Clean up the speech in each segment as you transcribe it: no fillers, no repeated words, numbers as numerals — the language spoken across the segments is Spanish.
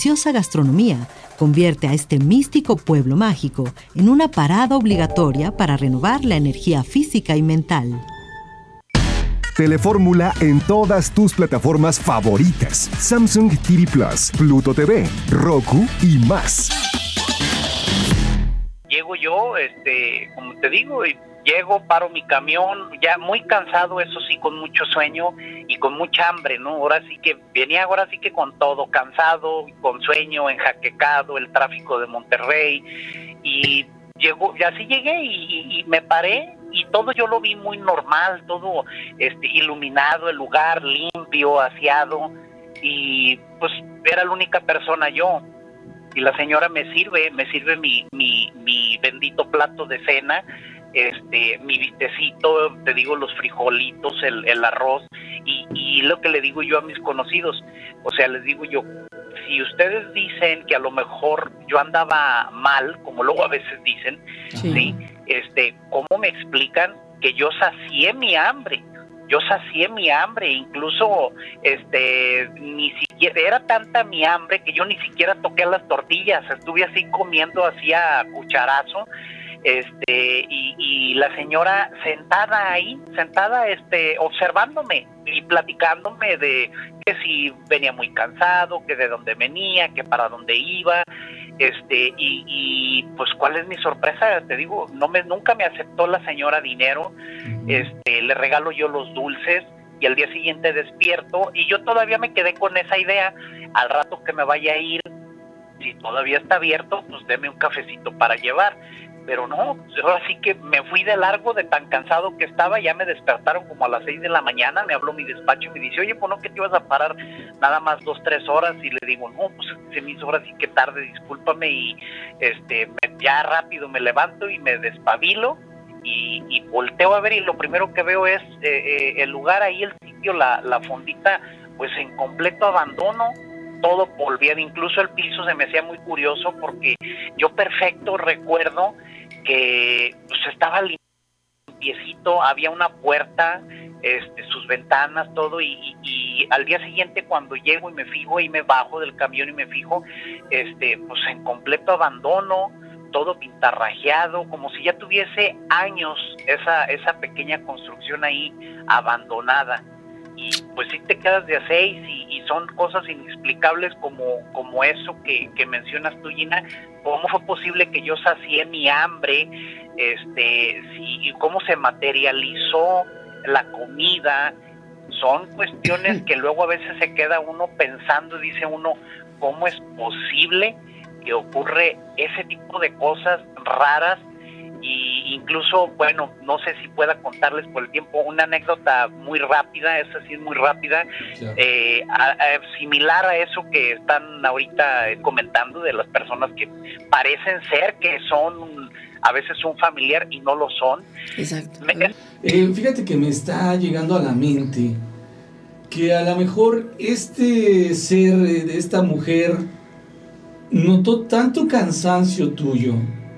deliciosa gastronomía convierte a este místico pueblo mágico en una parada obligatoria para renovar la energía física y mental. Telefórmula en todas tus plataformas favoritas: Samsung TV Plus, Pluto TV, Roku y más. Llego yo, como te digo, llego, paro mi camión, ya muy cansado, eso sí, con mucho sueño y con mucha hambre, ¿no? Venía con todo, cansado, con sueño, enjaquecado, el tráfico de Monterrey, y así llegué y me paré, y todo yo lo vi muy normal, todo iluminado, el lugar limpio, aseado, y pues era la única persona yo. Y la señora me sirve mi bendito plato de cena, mi bistecito, te digo, los frijolitos, el arroz, y lo que le digo yo a mis conocidos, o sea, les digo yo, si ustedes dicen que a lo mejor yo andaba mal, como luego a veces dicen, ¿sí? ¿Cómo me explican que yo sacié mi hambre? Yo sacié mi hambre, incluso ni siquiera, era tanta mi hambre que yo ni siquiera toqué las tortillas, estuve así comiendo así a cucharazo, y la señora sentada, observándome y platicándome de que si venía muy cansado, que de dónde venía, que para dónde iba, y pues cuál es mi sorpresa, te digo, nunca me aceptó la señora dinero, le regalo yo los dulces, y al día siguiente despierto, y yo todavía me quedé con esa idea, al rato que me vaya a ir, si todavía está abierto, pues deme un cafecito para llevar. Pero no, ahora sí que me fui de largo de tan cansado que estaba. Ya me despertaron como a las 6 de la mañana, me habló mi despacho y me dice, oye, pues no, que te ibas a parar nada más 2-3 horas, y le digo, no, pues se me hizo ahora sí que tarde, discúlpame, y ya rápido me levanto y me despabilo, y volteo a ver, y lo primero que veo es el lugar ahí, el sitio, la fondita, pues en completo abandono, todo polviado, incluso el piso se me hacía muy curioso, porque yo perfecto recuerdo que pues estaba limpiecito, había una puerta, sus ventanas, todo, y al día siguiente cuando llego y me fijo y me bajo del camión y me fijo, pues en completo abandono, todo pintarrajeado, como si ya tuviese años esa pequeña construcción ahí abandonada. Y pues sí te quedas de a seis, y son cosas inexplicables como eso que mencionas tú, Gina. ¿Cómo fue posible que yo sacié mi hambre? Y cómo se materializó la comida. Son cuestiones que luego a veces se queda uno pensando, y dice uno, ¿cómo es posible que ocurre ese tipo de cosas raras? Y incluso, bueno, no sé si pueda contarles por el tiempo una anécdota muy rápida, esa sí es muy rápida, claro. Similar a eso que están ahorita comentando de las personas que parecen ser que son a veces un familiar y no lo son. Exacto. Fíjate que me está llegando a la mente que a lo mejor este ser de esta mujer notó tanto cansancio tuyo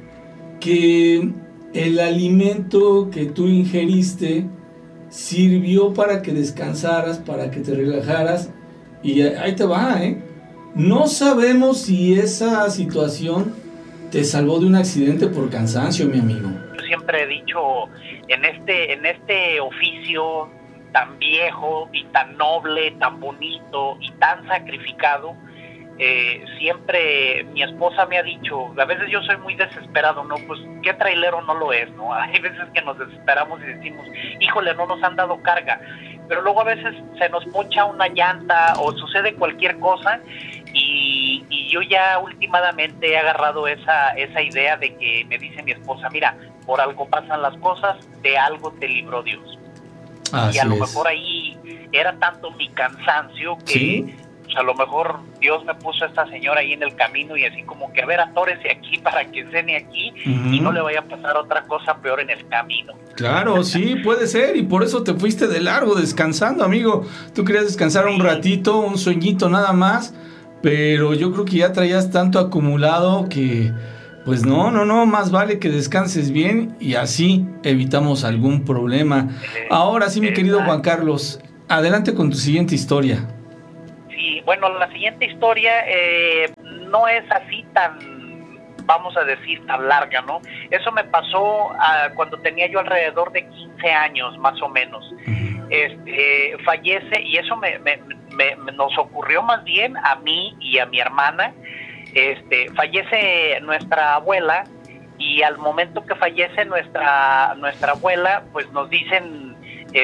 que el alimento que tú ingeriste sirvió para que descansaras, para que te relajaras, y ahí te va, No sabemos si esa situación te salvó de un accidente por cansancio, mi amigo. Yo siempre he dicho, en este oficio tan viejo y tan noble, tan bonito y tan sacrificado, siempre mi esposa me ha dicho, a veces yo soy muy desesperado, ¿no? Pues qué trailero no lo es, ¿no? Hay veces que nos desesperamos y decimos, híjole, no nos han dado carga, pero luego a veces se nos poncha una llanta o sucede cualquier cosa, y yo ya últimamente he agarrado esa idea de que me dice mi esposa, mira, por algo pasan las cosas, de algo te libró Dios. Así y a lo es. Mejor ahí era tanto mi cansancio que ¿sí? A lo mejor Dios me puso a esta señora ahí en el camino, y así como que, a ver, atórese aquí para que cene aquí, y no le vaya a pasar otra cosa peor en el camino. Claro, sí, puede ser, y por eso te fuiste de largo descansando, amigo. Tú querías descansar un ratito, un sueñito nada más, pero yo creo que ya traías tanto acumulado que, pues no, más vale que descanses bien, y así evitamos algún problema. Ahora sí, mi querido Juan Carlos, adelante con tu siguiente historia. Sí, bueno, la siguiente historia, no es así tan, vamos a decir, tan larga, ¿no? Eso me pasó cuando tenía yo alrededor de 15 años, más o menos. Fallece, y eso nos ocurrió más bien a mí y a mi hermana. Fallece nuestra abuela, y al momento que fallece nuestra abuela, pues nos dicen,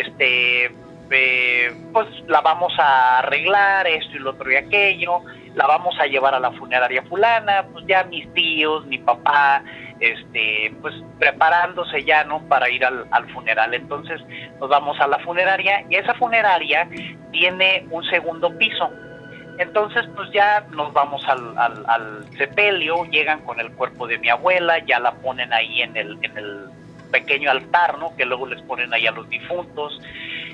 pues la vamos a arreglar, esto y lo otro y aquello, la vamos a llevar a la funeraria fulana. Pues ya mis tíos, mi papá, pues preparándose ya, ¿no?, para ir al funeral. Entonces nos vamos a la funeraria, y esa funeraria tiene un segundo piso. Entonces pues ya nos vamos al sepelio, llegan con el cuerpo de mi abuela, ya la ponen ahí en el pequeño altar, ¿no?, que luego les ponen ahí a los difuntos.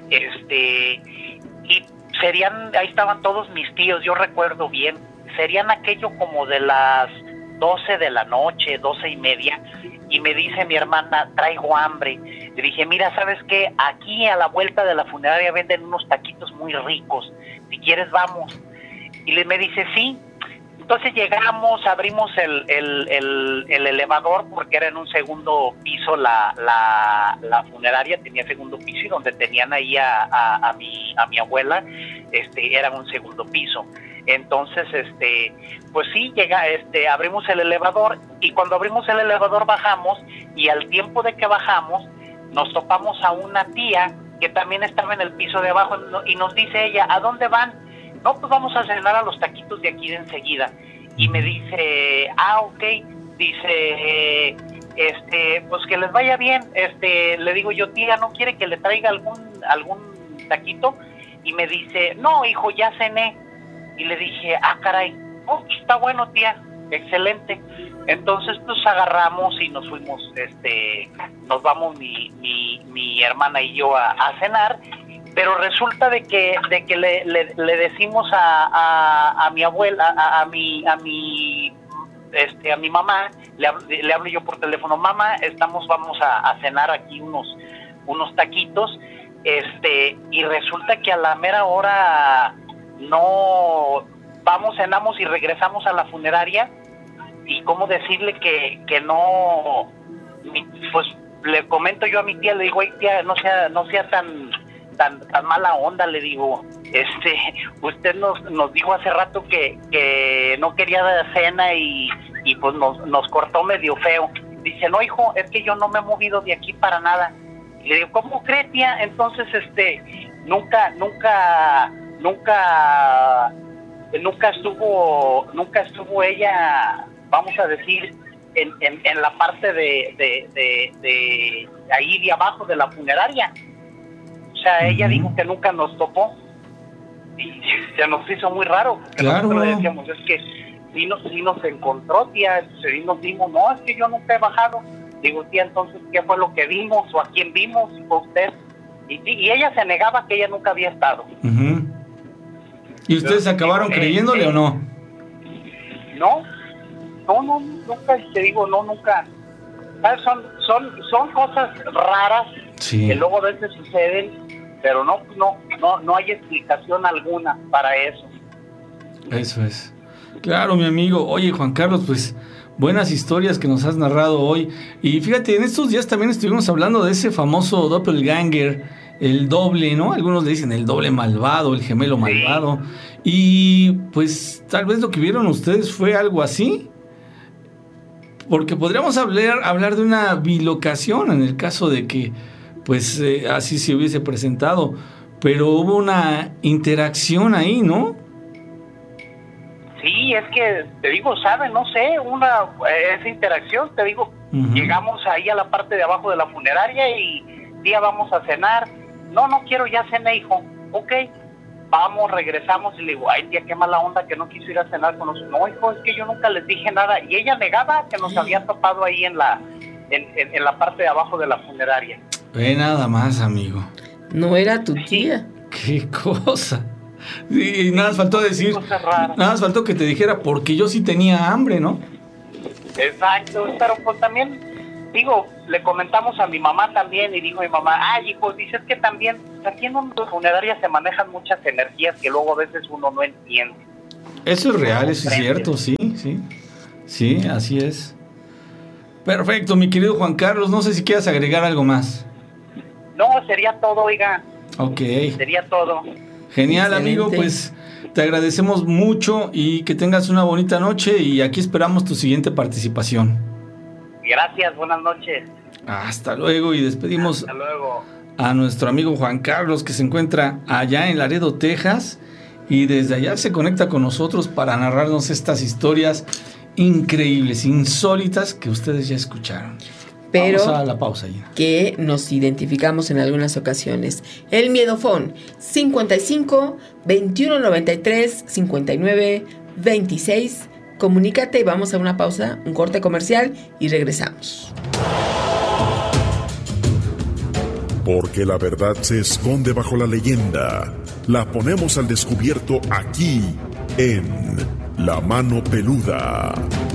Y ahí estaban todos mis tíos, yo recuerdo bien, serían aquello como de las 12 de la noche, 12:30, y me dice mi hermana, traigo hambre. Le dije, mira, ¿sabes qué? Aquí a la vuelta de la funeraria venden unos taquitos muy ricos, si quieres vamos. Y me dice, sí. Entonces llegamos, abrimos el elevador, porque era en un segundo piso, la funeraria tenía segundo piso, y donde tenían ahí a mi abuela, era un segundo piso. Entonces, pues sí, abrimos el elevador, y cuando abrimos el elevador bajamos, y al tiempo de que bajamos, nos topamos a una tía que también estaba en el piso de abajo, y nos dice ella, ¿a dónde van? No, pues vamos a cenar a los taquitos de aquí de enseguida. Y me dice, ok, dice, pues que les vaya bien. Le digo yo, tía, ¿no quiere que le traiga algún taquito? Y me dice, no, hijo, ya cené. Y le dije, caray, está bueno, tía, excelente. Entonces pues agarramos y nos fuimos, nos vamos mi hermana y yo a cenar. Pero resulta de que le decimos a mi abuela, a mi mamá, le hablo yo por teléfono, mamá, vamos a cenar aquí unos taquitos, y resulta que a la mera hora no vamos, cenamos y regresamos a la funeraria, y cómo decirle que no, pues le comento yo a mi tía, le digo, ay tía, no sea tan mala onda, le digo, usted nos dijo hace rato que no quería dar cena, y pues nos cortó medio feo. Dice, no, hijo, es que yo no me he movido de aquí para nada. Y le digo, ¿cómo cree, tía? Entonces, nunca estuvo ella, vamos a decir, en la parte de ahí de abajo de la funeraria. O sea, ella dijo que nunca nos topó, y se nos hizo muy raro, porque claro, nosotros le decíamos, es que sí nos encontró, tía, y nos dimos, no, es que yo nunca he bajado. Digo, tía, entonces, ¿qué fue lo que vimos, o a quién vimos? Y fue usted. Y ella se negaba que ella nunca había estado. ¿Y ustedes acabaron creyéndole o no? No, nunca, te digo, no, nunca. ¿Sabes? Son cosas raras, sí, que luego a veces suceden, pero no hay explicación alguna para eso. Eso es. Claro, mi amigo. Oye, Juan Carlos, pues buenas historias que nos has narrado hoy. Y fíjate, en estos días también estuvimos hablando de ese famoso doppelganger, el doble, ¿no? Algunos le dicen el doble malvado, el gemelo malvado. Y pues tal vez lo que vieron ustedes fue algo así. Porque podríamos hablar de una bilocación en el caso de que pues así se hubiese presentado, pero hubo una interacción ahí, ¿no? Sí, es que te digo, ¿saben? No sé, esa interacción, te digo, llegamos ahí a la parte de abajo de la funeraria y día vamos a cenar. No quiero, ya cené, hijo. Ok, vamos, regresamos, y le digo, ay tía, qué mala onda que no quiso ir a cenar con nosotros. No, hijo, es que yo nunca les dije nada. Y ella negaba que nos había topado ahí en la parte de abajo de la funeraria. Ve nada más, amigo. No era tu tía. Qué cosa. Y nada más faltó decir, nada más faltó que te dijera, porque yo sí tenía hambre, ¿no? Exacto, pero pues también, digo, le comentamos a mi mamá también, y dijo mi mamá, ay hijo, dices que también aquí en una funeraria se manejan muchas energías que luego a veces uno no entiende. Eso es real, eso es cierto, sí. Sí, así es. Perfecto, mi querido Juan Carlos, no sé si quieras agregar algo más. No, sería todo, oiga. Ok. Sería todo. Genial, Excelente. amigo, pues te agradecemos mucho y que tengas una bonita noche y aquí esperamos tu siguiente participación. Gracias, buenas noches. Hasta luego y despedimos Hasta luego. a nuestro amigo Juan Carlos, que se encuentra allá en Laredo, Texas, y desde allá se conecta con nosotros para narrarnos estas historias increíbles, insólitas que ustedes ya escucharon. Pero vamos a la pausa, Gina. que nos identificamos en algunas ocasiones. El Miedofón 55 21 93 59 26. Comunícate y vamos a una pausa, un corte comercial y regresamos. Porque la verdad se esconde bajo la leyenda. La ponemos al descubierto aquí en La Mano Peluda.